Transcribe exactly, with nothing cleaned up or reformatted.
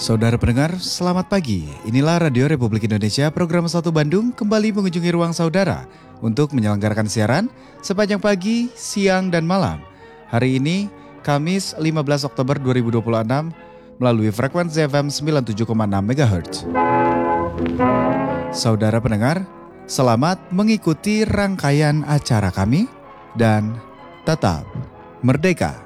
Saudara pendengar, selamat pagi. Inilah Radio Republik Indonesia, program satu Bandung kembali mengunjungi ruang saudara untuk menyelenggarakan siaran sepanjang pagi, siang, dan malam. Hari ini, Kamis lima belas Oktober dua ribu dua puluh enam, melalui frekuensi F M sembilan puluh tujuh koma enam megahertz. Saudara pendengar, selamat mengikuti rangkaian acara kami dan tetap merdeka.